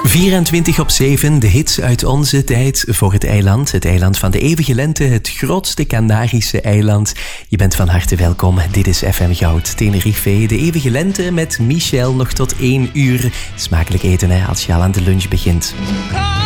24/7, de hits uit onze tijd voor het eiland. Het eiland van de eeuwige lente, het grootste Canarische eiland. Je bent van harte welkom. Dit is FM Goud, Tenerife, de eeuwige lente met Michel nog tot 1 uur. Smakelijk eten hè, als je al aan de lunch begint.